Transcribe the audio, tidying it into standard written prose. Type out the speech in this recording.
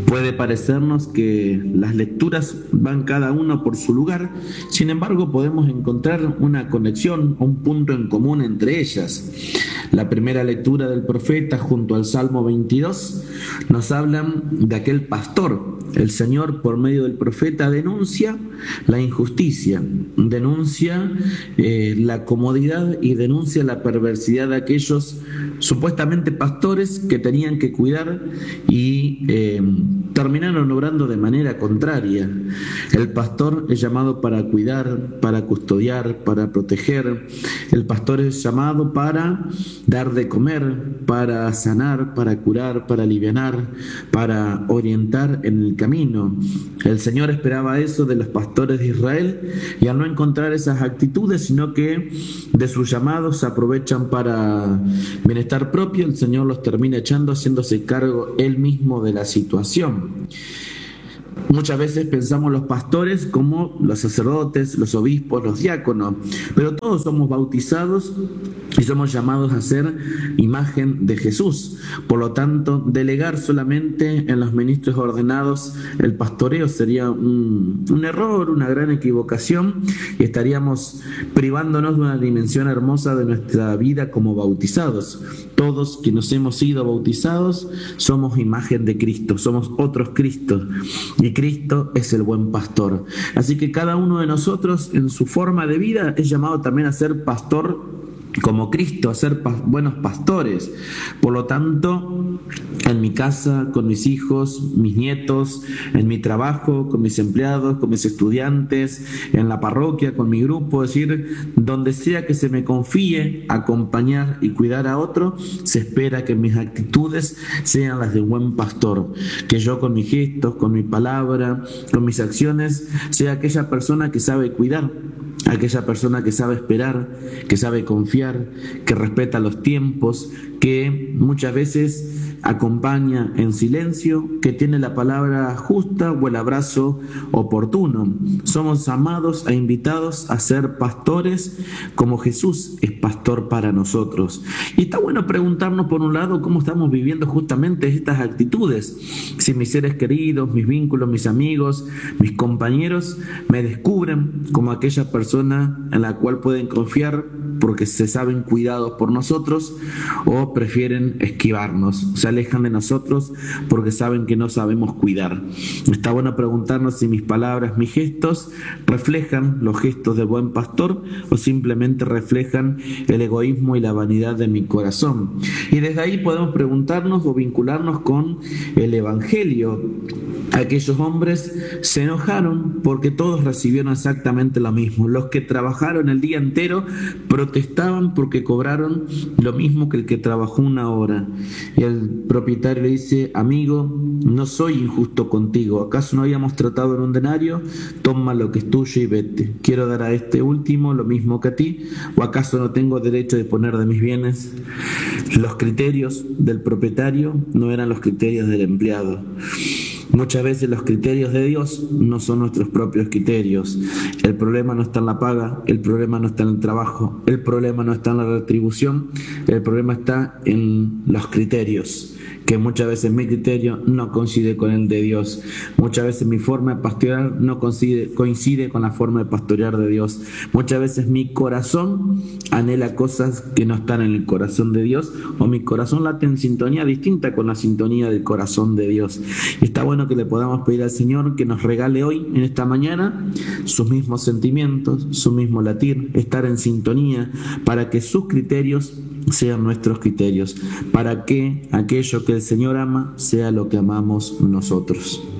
Puede parecernos que las lecturas van cada uno por su lugar, sin embargo podemos encontrar una conexión, un punto en común entre ellas. La primera lectura del profeta junto al Salmo 22 nos hablan de aquel pastor. El Señor por medio del profeta denuncia la injusticia, denuncia la comodidad y denuncia la perversidad de aquellos supuestamente pastores que tenían que cuidar y terminaron obrando de manera contraria. El pastor es llamado para cuidar, para custodiar, para proteger. El pastor es llamado para dar de comer, para sanar, para curar, para alivianar, para orientar en el camino. El Señor esperaba eso de los pastores de Israel y al no encontrar esas actitudes, sino que de sus llamados se aprovechan para bienestar propio, el Señor los termina echando, haciéndose cargo Él mismo de la situación. Muchas veces pensamos los pastores como los sacerdotes, los obispos, los diáconos, pero todos somos bautizados y somos llamados a ser imagen de Jesús. Por lo tanto, delegar solamente en los ministros ordenados el pastoreo sería un error, una gran equivocación, y estaríamos privándonos de una dimensión hermosa de nuestra vida como bautizados. Todos quienes hemos sido bautizados somos imagen de Cristo, somos otros Cristos, y Cristo es el buen pastor. Así que cada uno de nosotros en su forma de vida es llamado también a ser pastor como Cristo, a ser buenos pastores. Por lo tanto, en mi casa, con mis hijos, mis nietos, en mi trabajo, con mis empleados, con mis estudiantes, en la parroquia, con mi grupo, es decir, donde sea que se me confíe acompañar y cuidar a otro, se espera que mis actitudes sean las de un buen pastor, que yo con mis gestos, con mi palabra, con mis acciones, sea aquella persona que sabe cuidar, aquella persona que sabe esperar, que sabe confiar, que respeta los tiempos, que muchas veces acompaña en silencio, que tiene la palabra justa o el abrazo oportuno. Somos amados e invitados a ser pastores como Jesús es pastor para nosotros. Y está bueno preguntarnos, por un lado, cómo estamos viviendo justamente estas actitudes. Si mis seres queridos, mis vínculos, mis amigos, mis compañeros me descubren como aquella persona en la cual pueden confiar porque se saben cuidados por nosotros, o prefieren esquivarnos, se alejan de nosotros porque saben que no sabemos cuidar. Está bueno preguntarnos si mis palabras, mis gestos reflejan los gestos del buen pastor o simplemente reflejan el egoísmo y la vanidad de mi corazón. Y desde ahí podemos preguntarnos o vincularnos con el Evangelio. Aquellos hombres se enojaron porque todos recibieron exactamente lo mismo. Los que trabajaron el día entero protestaban porque cobraron lo mismo que el que trabajó una hora. Y el propietario le dice: amigo, no soy injusto contigo. ¿Acaso no habíamos tratado en un denario? Toma lo que es tuyo y vete. Quiero dar a este último lo mismo que a ti. ¿O acaso no tengo derecho de poner de mis bienes? Los criterios del propietario no eran los criterios del empleado. Muchas veces los criterios de Dios no son nuestros propios criterios. El problema no está en la paga, el problema no está en el trabajo, el problema no está en la retribución, el problema está en los criterios, que muchas veces mi criterio no coincide con el de Dios. Muchas veces mi forma de pastorear no coincide con la forma de pastorear de Dios. Muchas veces mi corazón anhela cosas que no están en el corazón de Dios, o mi corazón late en sintonía distinta con la sintonía del corazón de Dios. Y está bueno que le podamos pedir al Señor que nos regale hoy, en esta mañana, sus mismos sentimientos, su mismo latir, estar en sintonía, para que sus criterios sean nuestros criterios, para que aquello que el Señor ama sea lo que amamos nosotros.